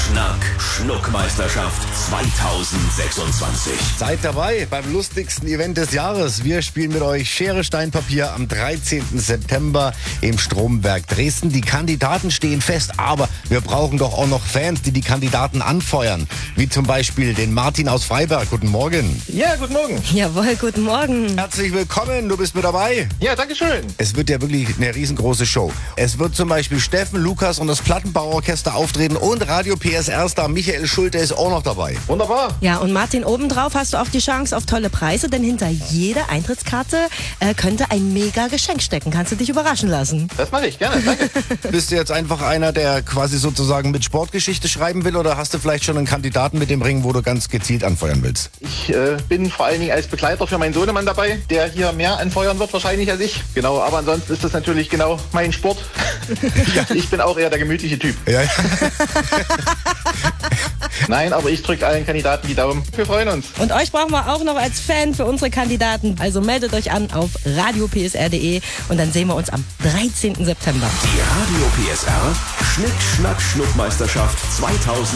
Schnack, Schnuckmeisterschaft 2026. Seid dabei beim lustigsten Event des Jahres. Wir spielen mit euch Schere, Stein, Papier am 13. September im Stromberg Dresden. Die Kandidaten stehen fest, aber wir brauchen doch auch noch Fans, die Kandidaten anfeuern. Wie zum Beispiel den Martin aus Freiberg. Guten Morgen. Ja, guten Morgen. Jawohl, guten Morgen. Herzlich willkommen, du bist mit dabei. Ja, danke schön. Es wird ja wirklich eine riesengroße Show. Es wird zum Beispiel Steffen, Lukas und das Plattenbauorchester auftreten und Radio PSR-Star Michael Schulte ist auch noch dabei. Wunderbar. Ja, und Martin, obendrauf hast du auch die Chance auf tolle Preise, denn hinter jeder Eintrittskarte könnte ein mega Geschenk stecken. Kannst du dich überraschen lassen? Das mache ich gerne, danke. Bist du jetzt einfach einer, der quasi sozusagen mit Sportgeschichte schreiben will oder hast du vielleicht schon einen Kandidaten mit dem Ring, wo du ganz gezielt anfeuern willst? Ich bin vor allen Dingen als Begleiter für meinen Sohnemann dabei, der hier mehr anfeuern wird wahrscheinlich als ich. Genau, aber ansonsten ist das natürlich genau mein Sport. Ja. Ich bin auch eher der gemütliche Typ. Ja. Nein, aber ich drücke allen Kandidaten die Daumen. Wir freuen uns. Und euch brauchen wir auch noch als Fan für unsere Kandidaten. Also meldet euch an auf radiopsr.de und dann sehen wir uns am 13. September. Die Radio PSR Schnick, Schnack, Schnuckmeisterschaft 2026.